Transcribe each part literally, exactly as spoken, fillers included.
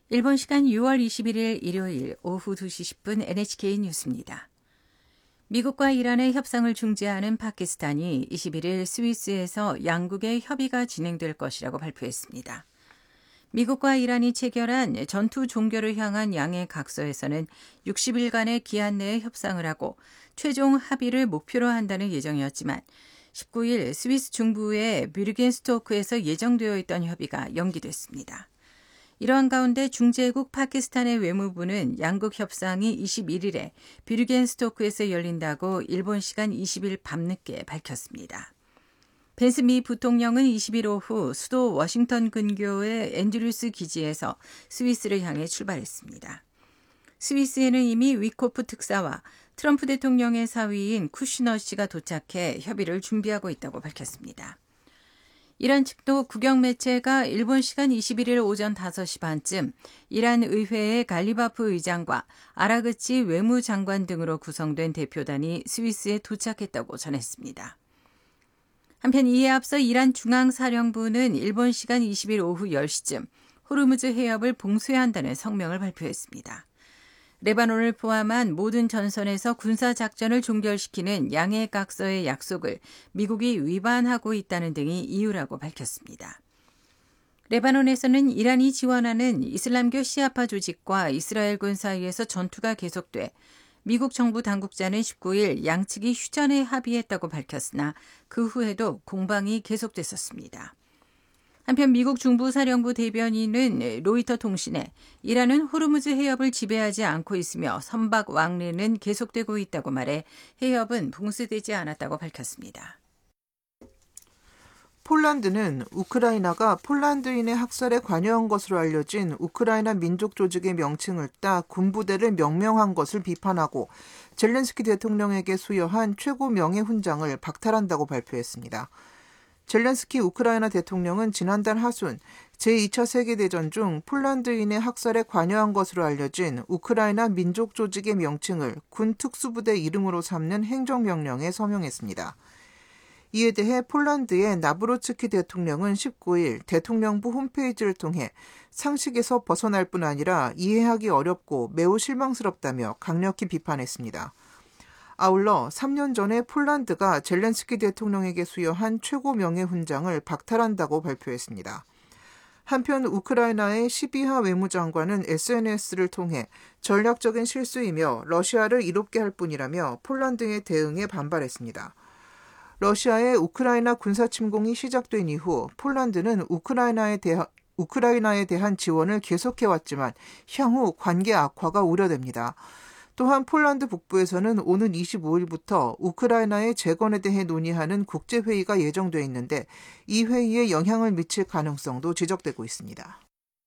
일본 시간 유월 이십일일 일요일 오후 두 시 십 분 엔에이치케이 뉴스입니다. 미국과 이란의 협상을 중재하는 파키스탄이 이십일일 스위스에서 양국의 협의가 진행될 것이라고 발표했습니다. 미국과 이란이 체결한 전투 종결을 향한 양해 각서에서는 육십 일간의 기한 내에 협상을 하고 최종 합의를 목표로 한다는 예정이었지만 십구일 스위스 중부의 뷰르겐스토크에서 예정되어 있던 협의가 연기됐습니다. 이러한 가운데 중재국 파키스탄의 외무부는 양국 협상이 이십일일에 뷰르겐스토크에서 열린다고 일본 시간 이십일 밤늦게 밝혔습니다. 펜스 미 부통령은 이십일 오후 수도 워싱턴 근교의 앤드루스 기지에서 스위스를 향해 출발했습니다. 스위스에는 이미 위코프 특사와 트럼프 대통령의 사위인 쿠시너 씨가 도착해 협의를 준비하고 있다고 밝혔습니다. 이란 측도 국영 매체가 일본 시간 이십일일 오전 다섯 시 반쯤 이란 의회의 갈리바프 의장과 아라그치 외무장관 등으로 구성된 대표단이 스위스에 도착했다고 전했습니다. 한편 이에 앞서 이란 중앙사령부는 일본 시간 이십일 오후 열 시쯤 호르무즈 해협을 봉쇄한다는 성명을 발표했습니다. 레바논을 포함한 모든 전선에서 군사작전을 종결시키는 양해각서의 약속을 미국이 위반하고 있다는 등이 이유라고 밝혔습니다. 레바논에서는 이란이 지원하는 이슬람교 시아파 조직과 이스라엘군 사이에서 전투가 계속돼 미국 정부 당국자는 십구일 양측이 휴전에 합의했다고 밝혔으나 그 후에도 공방이 계속됐었습니다. 한편 미국 중부사령부 대변인은 로이터 통신에 이란은 호르무즈 해협을 지배하지 않고 있으며 선박 왕래는 계속되고 있다고 말해 해협은 봉쇄되지 않았다고 밝혔습니다. 폴란드는 우크라이나가 폴란드인의 학살에 관여한 것으로 알려진 우크라이나 민족 조직의 명칭을 따 군부대를 명명한 것을 비판하고 젤렌스키 대통령에게 수여한 최고 명예 훈장을 박탈한다고 발표했습니다. 젤렌스키 우크라이나 대통령은 지난달 하순 제이차 세계대전 중 폴란드인의 학살에 관여한 것으로 알려진 우크라이나 민족 조직의 명칭을 군 특수부대 이름으로 삼는 행정명령에 서명했습니다. 이에 대해 폴란드의 나브로츠키 대통령은 십구일 대통령부 홈페이지를 통해 상식에서 벗어날 뿐 아니라 이해하기 어렵고 매우 실망스럽다며 강력히 비판했습니다. 아울러 삼 년 전에 폴란드가 젤렌스키 대통령에게 수여한 최고 명예 훈장을 박탈한다고 발표했습니다. 한편 우크라이나의 시비하 외무장관은 에스엔에스를 통해 전략적인 실수이며 러시아를 이롭게 할 뿐이라며 폴란드의 대응에 반발했습니다. 러시아의 우크라이나 군사 침공이 시작된 이후 폴란드는 우크라이나에 대한 우크라이나에 대한 지원을 계속해왔지만 향후 관계 악화가 우려됩니다. 또한 폴란드 북부에서는 오는 이십오일부터 우크라이나의 재건에 대해 논의하는 국제회의가 예정돼 있는데 이 회의에 영향을 미칠 가능성도 지적되고 있습니다.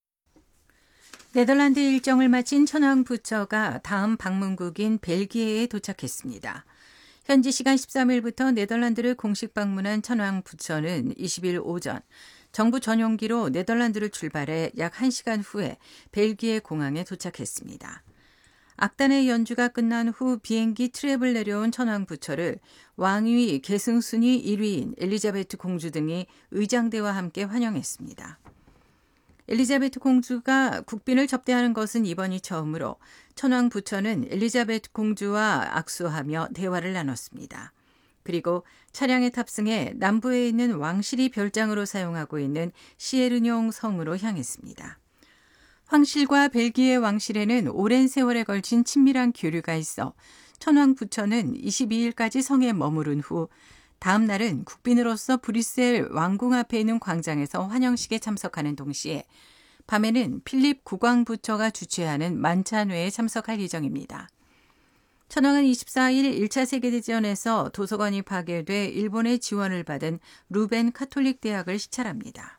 네덜란드 일정을 마친 천황 부처가 다음 방문국인 벨기에에 도착했습니다. 현지 시간 십삼일부터 네덜란드를 공식 방문한 천황 부처는 이십일 오전 정부 전용기로 네덜란드를 출발해 약 한 시간 후에 벨기에 공항에 도착했습니다. 악단의 연주가 끝난 후 비행기 트랩을 내려온 천황 부처를 왕위 계승순위 일 위인 엘리자베트 공주 등이 의장대와 함께 환영했습니다. 엘리자베트 공주가 국빈을 접대하는 것은 이번이 처음으로 천황 부처는 엘리자베트 공주와 악수하며 대화를 나눴습니다. 그리고 차량에 탑승해 남부에 있는 왕실이 별장으로 사용하고 있는 시에르뇽 성으로 향했습니다. 황실과 벨기에 왕실에는 오랜 세월에 걸친 친밀한 교류가 있어 천황 부처는 이십이일까지 성에 머무른 후 다음 날은 국빈으로서 브뤼셀 왕궁 앞에 있는 광장에서 환영식에 참석하는 동시에 밤에는 필립 국왕부처가 주최하는 만찬회에 참석할 예정입니다. 천황은 이십사일 일 차 세계대전에서 도서관이 파괴돼 일본의 지원을 받은 루벤 카톨릭 대학을 시찰합니다.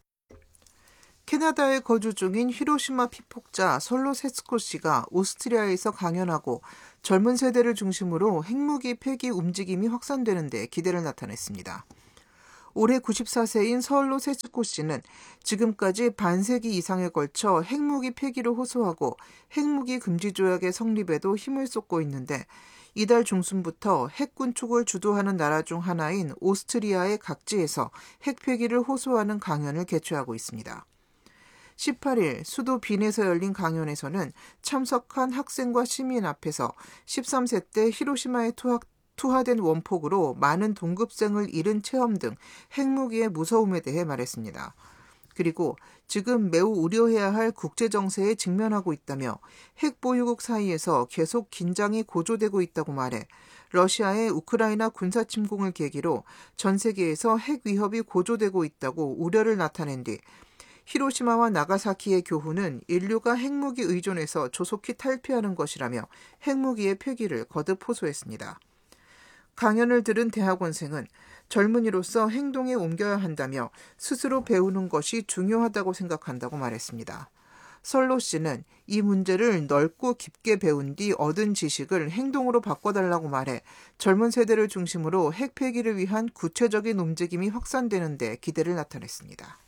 캐나다에 거주 중인 히로시마 피폭자 설로 세츠코 씨가 오스트리아에서 강연하고 젊은 세대를 중심으로 핵무기 폐기 움직임이 확산되는 데 기대를 나타냈습니다. 올해 구십사세인 설로 세츠코 씨는 지금까지 반세기 이상에 걸쳐 핵무기 폐기를 호소하고 핵무기 금지 조약의 성립에도 힘을 쏟고 있는데 이달 중순부터 핵 군축을 주도하는 나라 중 하나인 오스트리아의 각지에서 핵 폐기를 호소하는 강연을 개최하고 있습니다. 십팔 일 수도 빈에서 열린 강연에서는 참석한 학생과 시민 앞에서 십삼 세 때 히로시마에 투하, 투하된 원폭으로 많은 동급생을 잃은 체험 등 핵무기의 무서움에 대해 말했습니다. 그리고 지금 매우 우려해야 할 국제정세에 직면하고 있다며 핵 보유국 사이에서 계속 긴장이 고조되고 있다고 말해 러시아의 우크라이나 군사 침공을 계기로 전 세계에서 핵 위협이 고조되고 있다고 우려를 나타낸 뒤 히로시마와 나가사키의 교훈은 인류가 핵무기 의존에서 조속히 탈피하는 것이라며 핵무기의 폐기를 거듭 호소했습니다. 강연을 들은 대학원생은 젊은이로서 행동에 옮겨야 한다며 스스로 배우는 것이 중요하다고 생각한다고 말했습니다. 설로 씨는 이 문제를 넓고 깊게 배운 뒤 얻은 지식을 행동으로 바꿔달라고 말해 젊은 세대를 중심으로 핵 폐기를 위한 구체적인 움직임이 확산되는 데 기대를 나타냈습니다.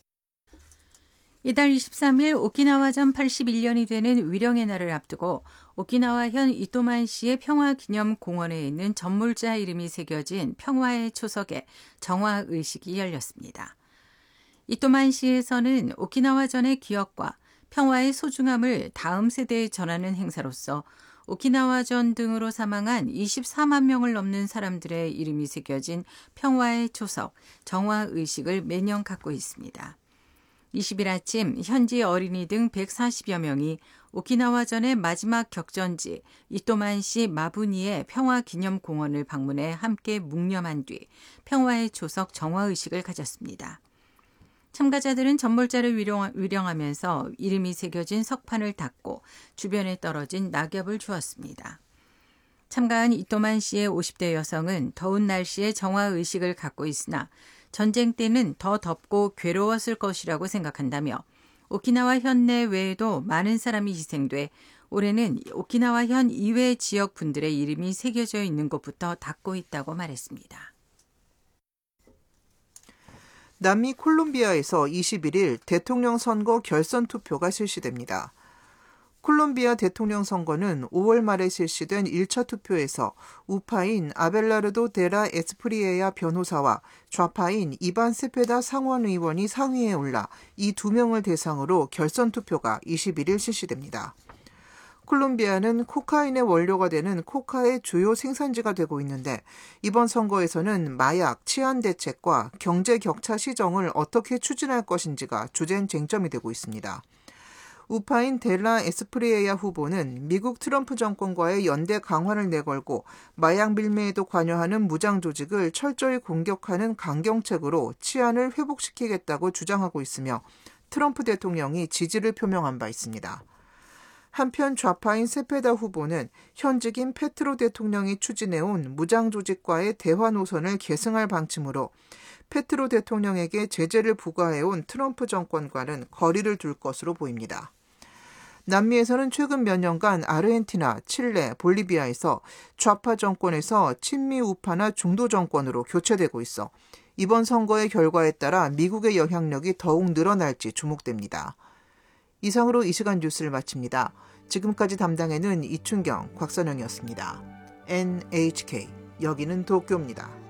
이달 이십삼 일 오키나와전 팔십일 년이 되는 위령의 날을 앞두고 오키나와현 이토만시의 평화기념공원에 있는 전몰자 이름이 새겨진 평화의 초석에 정화의식이 열렸습니다. 이토만시에서는 오키나와전의 기억과 평화의 소중함을 다음 세대에 전하는 행사로서 오키나와전 등으로 사망한 이십사만 명을 넘는 사람들의 이름이 새겨진 평화의 초석, 정화의식을 매년 갖고 있습니다. 이십 일 아침 현지 어린이 등 백사십여 명이 오키나와전의 마지막 격전지 이토만시 마부니의 평화기념공원을 방문해 함께 묵념한 뒤 평화의 초석 정화의식을 가졌습니다. 참가자들은 전몰자를 위령, 위령하면서 이름이 새겨진 석판을 닦고 주변에 떨어진 낙엽을 주었습니다. 참가한 이토만시의 오십 대 여성은 더운 날씨에 정화의식을 갖고 있으나 전쟁 때는 더 덥고 괴로웠을 것이라고 생각한다며 오키나와 현 내외에도 많은 사람이 희생돼 올해는 오키나와 현 이외 지역 분들의 이름이 새겨져 있는 곳부터 닿고 있다고 말했습니다. 남미 콜롬비아에서 이십일 일 대통령 선거 결선 투표가 실시됩니다. 콜롬비아 대통령 선거는 오월 말에 실시된 일 차 투표에서 우파인 아벨라르도 데라 에스프리에야 변호사와 좌파인 이반 세페다 상원의원이 상위에 올라 이 두 명을 대상으로 결선 투표가 이십일 일 실시됩니다. 콜롬비아는 코카인의 원료가 되는 코카의 주요 생산지가 되고 있는데 이번 선거에서는 마약, 치안 대책과 경제 격차 시정을 어떻게 추진할 것인지가 주된 쟁점이 되고 있습니다. 우파인 델라 에스프리에야 후보는 미국 트럼프 정권과의 연대 강화를 내걸고 마약 밀매에도 관여하는 무장 조직을 철저히 공격하는 강경책으로 치안을 회복시키겠다고 주장하고 있으며 트럼프 대통령이 지지를 표명한 바 있습니다. 한편 좌파인 세페다 후보는 현직인 페트로 대통령이 추진해온 무장 조직과의 대화 노선을 계승할 방침으로 페트로 대통령에게 제재를 부과해온 트럼프 정권과는 거리를 둘 것으로 보입니다. 남미에서는 최근 몇 년간 아르헨티나, 칠레, 볼리비아에서 좌파 정권에서 친미 우파나 중도 정권으로 교체되고 있어 이번 선거의 결과에 따라 미국의 영향력이 더욱 늘어날지 주목됩니다. 이상으로 이 시간 뉴스를 마칩니다. 지금까지 담당에는 이춘경, 곽선영이었습니다. 엔에이치케이, 여기는 도쿄입니다.